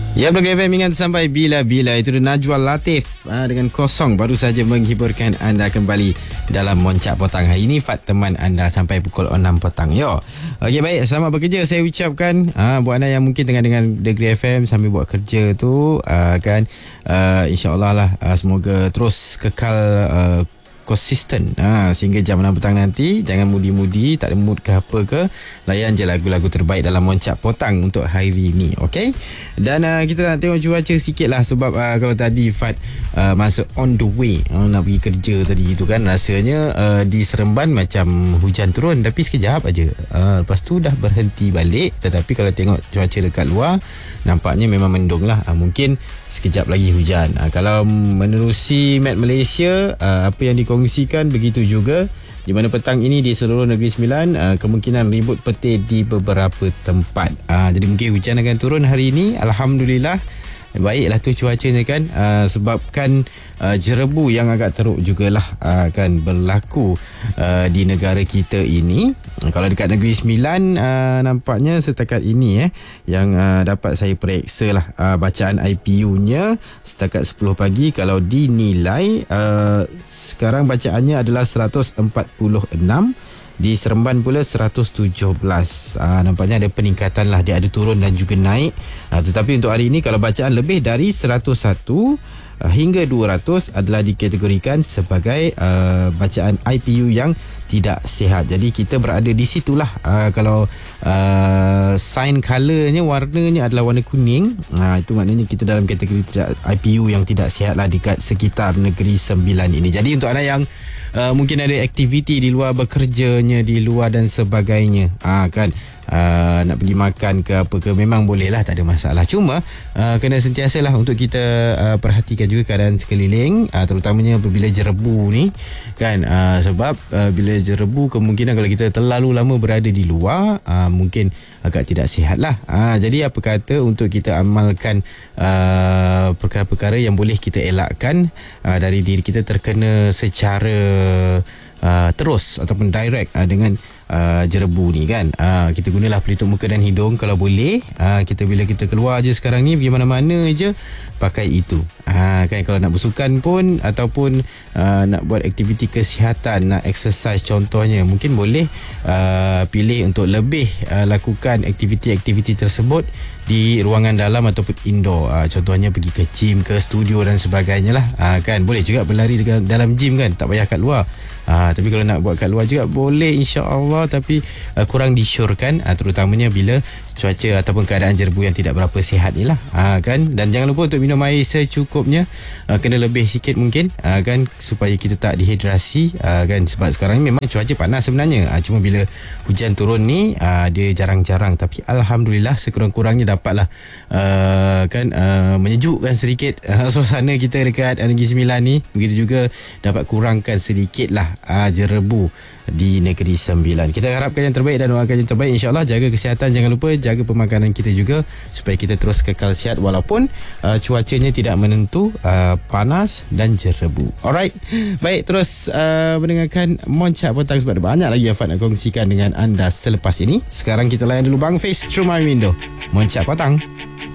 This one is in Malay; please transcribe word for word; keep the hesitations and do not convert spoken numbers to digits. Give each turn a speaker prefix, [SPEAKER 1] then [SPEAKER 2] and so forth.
[SPEAKER 1] Ya, Blog F M ingat sampai bila-bila. Itu dia Najwa Latif ha, dengan Kosong baru saja menghiburkan anda kembali dalam Moncak Potang. Hari ini Fat teman anda sampai pukul enam petang. Yo. Okey, baik, selamat bekerja saya ucapkan ha, buat anda yang mungkin tengah dengan Degree F M sambil buat kerja tu uh, kan uh, insya-Allah lah uh, semoga terus kekal uh, konsisten ha, sehingga jam enam petang nanti. Jangan mudi-mudi, tak ada mood ke apa ke, layan je lagu-lagu terbaik dalam Moncak Potang untuk hari ini. Okey, dan uh, kita nak tengok cuaca sikit lah. Sebab uh, kalau tadi Fat uh, masuk on the way uh, nak pergi kerja tadi tu kan, rasanya uh, di Seremban macam hujan turun tapi sekejap aja, uh, lepas tu dah berhenti balik. Tetapi kalau tengok cuaca dekat luar, nampaknya memang mendung lah. uh, Mungkin sekejap lagi hujan. uh, Kalau menerusi Met Malaysia, uh, apa yang dikongsikan begitu juga di mana petang ini di seluruh Negeri Sembilan uh, kemungkinan ribut petir di beberapa tempat. uh, Jadi mungkin hujan akan turun hari ini. Alhamdulillah, baiklah tu cuacanya kan, uh, sebabkan uh, jerebu yang agak teruk jugalah uh, kan berlaku uh, di negara kita ini. Kalau dekat Negeri Sembilan, uh, nampaknya setakat ini eh yang uh, dapat saya periksa lah uh, bacaan I P U-nya setakat sepuluh pagi. Kalau dinilai uh, sekarang bacaannya adalah seratus empat puluh enam. Di Seremban pula seratus tujuh belas. Aa, nampaknya ada peningkatan lah. Dia ada turun dan juga naik. Aa, tetapi untuk hari ini kalau bacaan lebih dari seratus satu aa, hingga dua ratus adalah dikategorikan sebagai aa, bacaan I P U yang tidak sihat. Jadi kita berada di situlah. Aa, kalau aa, sign colournya, warnanya adalah warna kuning, aa, itu maknanya kita dalam kategori tidak, I P U yang tidak sihat lah dekat sekitar Negeri Sembilan ini. Jadi untuk anda yang Uh, mungkin ada aktiviti di luar, bekerjanya di luar dan sebagainya, ah kan, uh, nak pergi makan ke apa ke, memang boleh lah, tak ada masalah. Cuma uh, kena sentiasalah untuk kita uh, perhatikan juga keadaan sekeliling, uh, terutamanya apabila jerebu ni kan, uh, sebab uh, bila jerebu kemungkinan kalau kita terlalu lama berada di luar, uh, mungkin agak tidak sihat lah. uh, Jadi apa kata untuk kita amalkan uh, perkara-perkara yang boleh kita elakkan uh, dari diri kita terkena secara Uh, terus ataupun direct uh, dengan uh, jerebu ni kan. uh, Kita gunalah pelitup muka dan hidung kalau boleh. uh, Kita bila kita keluar je sekarang ni, pergi mana-mana je pakai itu. uh, kan, kalau nak bersukan pun ataupun uh, nak buat aktiviti kesihatan, nak exercise contohnya, mungkin boleh uh, pilih untuk lebih uh, lakukan aktiviti-aktiviti tersebut di ruangan dalam ataupun indoor. uh, Contohnya pergi ke gym, ke studio dan sebagainya lah. uh, kan, boleh juga berlari dalam gym kan, tak payah kat luar. uh, Tapi kalau nak buat kat luar juga boleh, insya-Allah. Tapi uh, kurang disyorkan, uh, terutamanya bila cuaca ataupun keadaan jerebu yang tidak berapa sihat ni lah. uh, kan. Dan jangan lupa untuk minum air secukupnya, uh, kena lebih sikit mungkin, uh, kan, supaya kita tak dehidrasi, uh, kan. Sebab sekarang ni memang cuaca panas sebenarnya, uh, cuma bila hujan turun ni uh, dia jarang-jarang. Tapi Alhamdulillah sekurang-kurangnya dapatlah uh, kan uh, menyejukkan sedikit uh, suasana kita dekat uh, Negeri Sembilan ni. Begitu juga dapat kurangkan sedikit lah uh, jerebu di Negeri Sembilan. Kita harapkan yang terbaik dan doakan yang terbaik, insya-Allah. Jaga kesihatan, jangan lupa jaga pemakanan kita juga supaya kita terus kekal sihat walaupun uh, cuacanya tidak menentu, uh, panas dan jerebu. Alright, baik, terus uh, mendengarkan Moncak Potang sebab ada banyak lagi yang Fat nak kongsikan dengan anda selepas ini. Sekarang kita layan dulu Bang Face Through My Window, Moncak Potang.